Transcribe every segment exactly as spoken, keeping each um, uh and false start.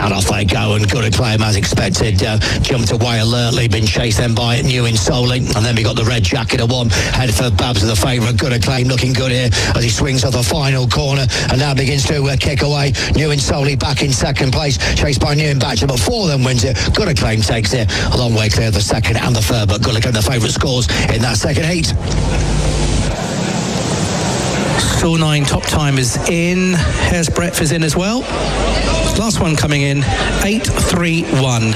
And off they go, and Good Acclaim, as expected, uh, jumped away alertly, been chased then by New in Solly. And then we got the red jacket at one, head for Babs of the favourite. Good Acclaim looking good here as he swings off the final corner and now begins to uh, kick away. New in Solly back in second place, chased by New in Batcher, but four of them wins it. Good Acclaim takes it a long way clear of the second and the third, but Good Acclaim the favourite scores in that second heat. All nine top time is in. Hair's Breadth is in as well. Last one coming in, eight three one.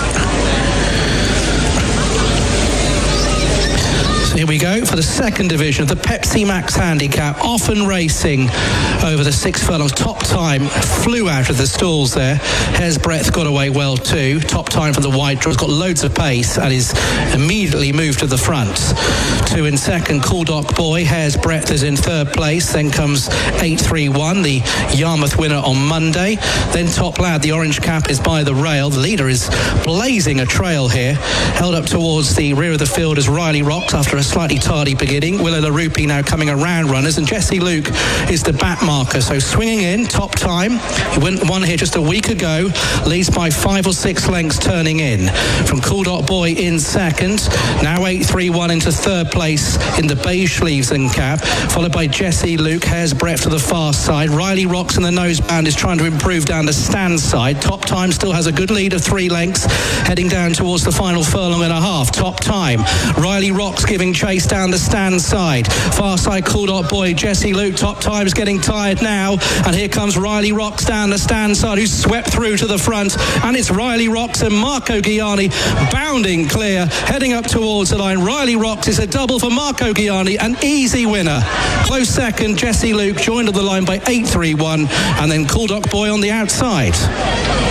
Here we go for the second division of the Pepsi Max Handicap. Often racing over the six furlongs. Top time flew out of the stalls there. Hair's Breadth got away well too. Top time from the white draw. Has got loads of pace and is immediately moved to the front. Two in second, Cool Doc Boy. Hair's Breadth is in third place. Then comes eight three one, the Yarmouth winner on Monday. Then Top Lad, the orange cap, is by the rail. The leader is blazing a trail here. Held up towards the rear of the field as Riley Rocks after a slightly tardy beginning. Willow LaRupi now coming around runners, and Jesse Luke is the back marker. So swinging in, Top Time. He went one here just a week ago, leads by five or six lengths turning in. From Cool Dot Boy in second, now eight three one into third place in the beige sleeves and cap, followed by Jesse Luke. Hair's Breadth to the far side. Riley Rocks in the noseband is trying to improve down the stand side. Top Time still has a good lead of three lengths, heading down towards the final furlong and a half. Top Time. Riley Rocks giving chase down the stand side. Far side, Cool Dot Boy. Jesse Luke. Top Time's getting tired now, and here comes Riley Rocks down the stand side, who's swept through to the front, and it's Riley Rocks and Marco Gianni bounding clear, heading up towards the line. Riley Rocks is a double for Marco Gianni, an easy winner. Close second, Jesse Luke joined on the line by eight three one, and then Cool Dot Boy on the outside.